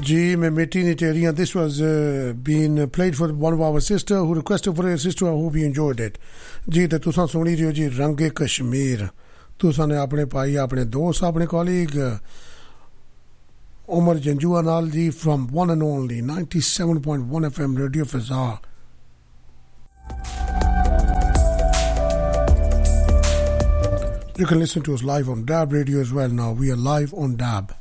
Ji, mein Meti ni Teriyan. This was being played for one of our sister who requested for her sister. I hope you enjoyed it. Ji, te tusan suni riyo ji Range Kashmir. Tusan ne apne pai, apne dost, apne colleague Omar Janjua Nal ji from one and only 97.1 FM Radio Fazar. You can listen to us live on DAB Radio as well now. We are live on DAB.